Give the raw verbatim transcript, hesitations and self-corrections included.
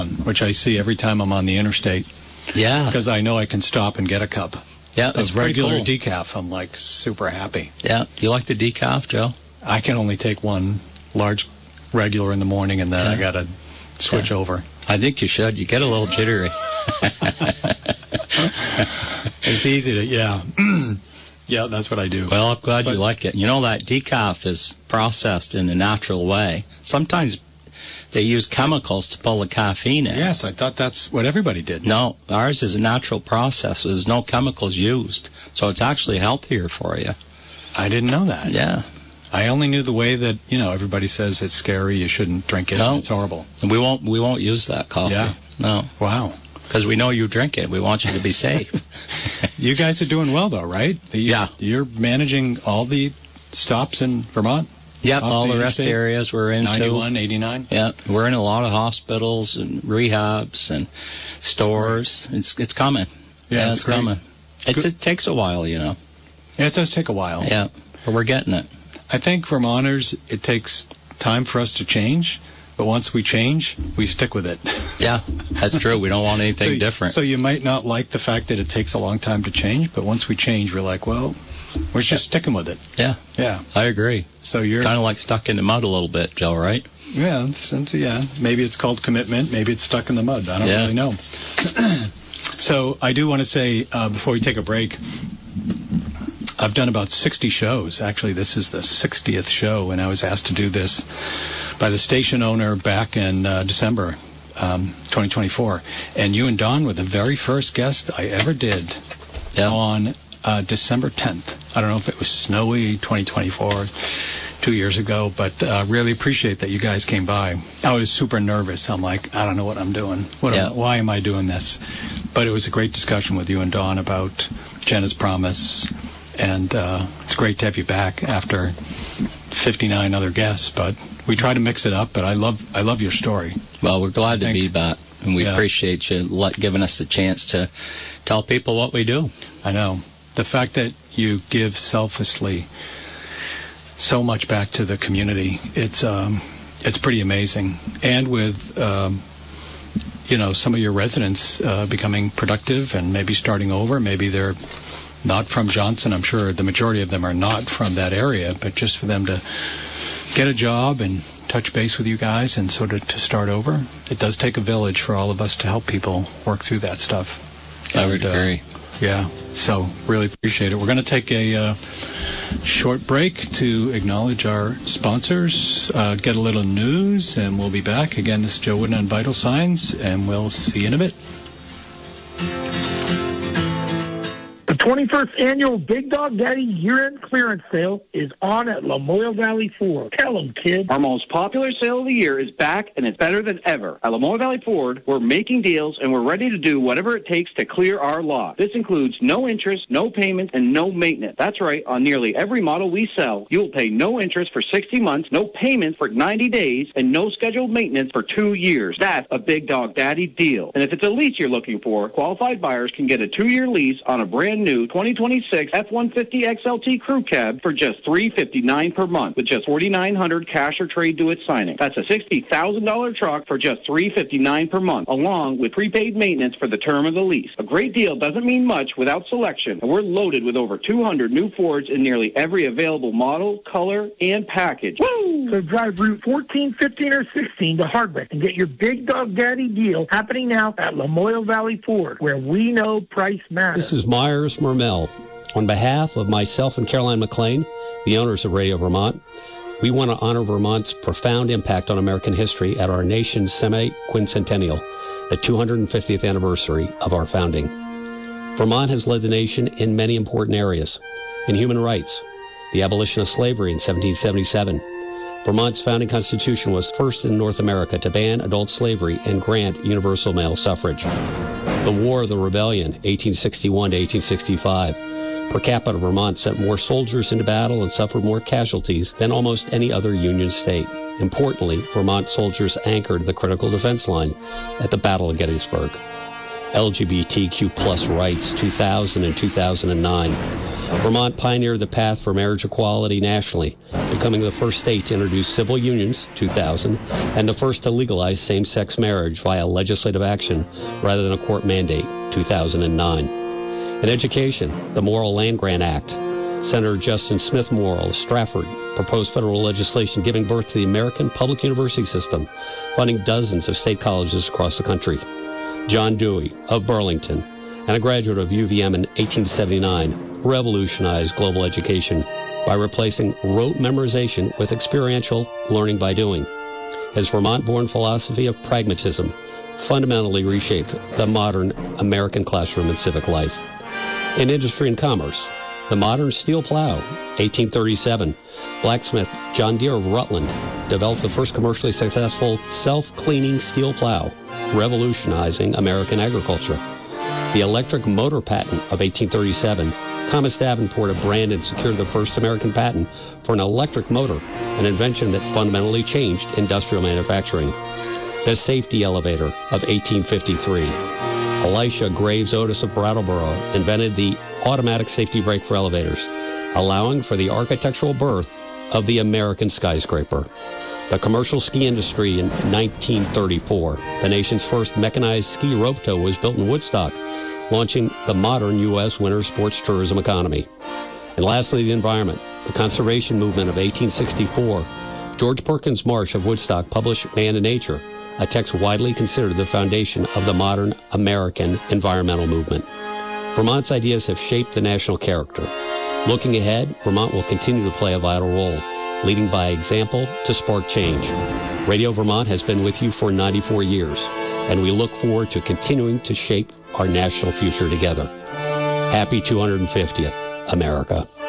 which I see every time I'm on the interstate. Yeah. Because I know I can stop and get a cup. Yeah, that's of regular cool. decaf. I'm like super happy. Yeah. You like the decaf, Joe? I can only take one large regular in the morning, and then yeah. I got to switch yeah. over. I think you should. You get a little jittery. It's easy to, yeah. Yeah, that's what I do. Well, I'm glad but, you like it. You know, that decaf is processed in a natural way. Sometimes they use chemicals to pull the caffeine in. Yes, I thought that's what everybody did. No, ours is a natural process. There's no chemicals used, so it's actually healthier for you. I didn't know that. Yeah. I only knew the way that, you know, everybody says it's scary, you shouldn't drink it, no. it's horrible. We won't, we won't use that coffee. Yeah. No. Wow. Because we know you drink it. We want you to be safe. You guys are doing well, though, right? The, yeah. You're managing all the stops in Vermont? Yep, all the, the rest areas we're into. ninety-one, eighty-nine? Yeah, we're in a lot of hospitals and rehabs and stores. It's it's coming. Yeah, yeah it's, it's coming. It's, it takes a while, you know. Yeah, it does take a while. Yeah, but we're getting it. I think Vermonters, it takes time for us to change, but once we change, we stick with it. Yeah, that's true. We don't want anything so, different. So you might not like the fact that it takes a long time to change, but once we change, we're like, well, we're just yeah. sticking with it. Yeah. Yeah. I agree. So you're kind of like stuck in the mud a little bit, Joe, right? Yeah. Yeah. Maybe it's called commitment. Maybe it's stuck in the mud. I don't yeah. really know. So I do want to say, uh, before we take a break, I've done about sixty shows. Actually, this is the sixtieth show, and I was asked to do this by the station owner back in uh, December um, twenty twenty-four. And you and Don were the very first guest I ever did yeah. on uh, December tenth. I don't know if it was snowy twenty twenty-four, two years ago, but uh, really appreciate that you guys came by. I was super nervous. I'm like, I don't know what I'm doing. What yeah. am, why am I doing this? But it was a great discussion with you and Don about Jenna's Promise. And uh, it's great to have you back after fifty-nine other guests. But we try to mix it up. But I love I love your story. Well, we're glad to be back, and we yeah. appreciate you let, giving us a chance to tell people what we do. I know. The fact that you give selflessly so much back to the community, it's um, it's pretty amazing. And with um, you know, some of your residents uh, becoming productive and maybe starting over, maybe they're not from Johnson. I'm sure the majority of them are not from that area, but just for them to get a job and touch base with you guys and sort of to start over. It does take a village for all of us to help people work through that stuff. I would and, agree. Uh, yeah, so really appreciate it. We're going to take a uh, short break to acknowledge our sponsors, uh, get a little news, and we'll be back. Again, this is Joe Wooden on Vital Signs, and we'll see you in a bit. The twenty-first annual Big Dog Daddy year-end clearance sale is on at Lamoille Valley Ford. Tell them, kid. Our most popular sale of the year is back, and it's better than ever. At Lamoille Valley Ford, we're making deals, and we're ready to do whatever it takes to clear our lot. This includes no interest, no payments, and no maintenance. That's right. On nearly every model we sell, you'll pay no interest for sixty months, no payments for ninety days, and no scheduled maintenance for two years. That's a Big Dog Daddy deal. And if it's a lease you're looking for, qualified buyers can get a two-year lease on a brand new twenty twenty-six F one fifty X L T crew cab for just three hundred fifty-nine dollars per month with just four thousand nine hundred dollars cash or trade to its signing. That's a sixty thousand dollars truck for just three hundred fifty-nine dollars per month, along with prepaid maintenance for the term of the lease. A great deal doesn't mean much without selection, and we're loaded with over two hundred new Fords in nearly every available model, color, and package. Woo! So drive Route fourteen, fifteen, or sixteen to Hardwick and get your Big Dog Daddy deal happening now at Lamoille Valley Ford, where we know price matters. This is Myers Mermel. On behalf of myself and Caroline McLean, the owners of Radio Vermont, we want to honor Vermont's profound impact on American history at our nation's semi-quincentennial, the two hundred fiftieth anniversary of our founding. Vermont has led the nation in many important areas. In human rights, the abolition of slavery in seventeen seventy-seven. Vermont's founding constitution was first in North America to ban adult slavery and grant universal male suffrage. The War of the Rebellion, eighteen sixty-one to eighteen sixty-five. Per capita, Vermont sent more soldiers into battle and suffered more casualties than almost any other Union state. Importantly, Vermont soldiers anchored the critical defense line at the Battle of Gettysburg. L G B T Q plus rights, two thousand and two thousand nine. Vermont pioneered the path for marriage equality nationally, becoming the first state to introduce civil unions, two thousand, and the first to legalize same-sex marriage via legislative action rather than a court mandate, two thousand nine. In education, the Morrill Land-Grant Act. Senator Justin Smith Morrill of Stratford proposed federal legislation giving birth to the American public university system, funding dozens of state colleges across the country. John Dewey of Burlington, and a graduate of U V M in eighteen seventy-nine, revolutionized global education by replacing rote memorization with experiential learning by doing. His Vermont-born philosophy of pragmatism fundamentally reshaped the modern American classroom and civic life. In industry and commerce, the modern steel plow, eighteen thirty-seven, blacksmith John Deere of Rutland developed the first commercially successful self-cleaning steel plow, revolutionizing American agriculture. The electric motor patent of eighteen thirty-seven, Thomas Davenport of Brandon secured the first American patent for an electric motor, an invention that fundamentally changed industrial manufacturing. The safety elevator of eighteen fifty-three. Elisha Graves Otis of Brattleboro invented the automatic safety brake for elevators, allowing for the architectural birth of the American skyscraper. The commercial ski industry in nineteen thirty-four. The nation's first mechanized ski rope tow was built in Woodstock, launching the modern U S winter sports tourism economy. And lastly, the environment. The conservation movement of eighteen sixty-four. George Perkins Marsh of Woodstock published Man and Nature, a text widely considered the foundation of the modern American environmental movement. Vermont's ideas have shaped the national character. Looking ahead, Vermont will continue to play a vital role, leading by example to spark change. Radio Vermont has been with you for ninety-four years, and we look forward to continuing to shape our national future together. Happy two hundred fiftieth, America.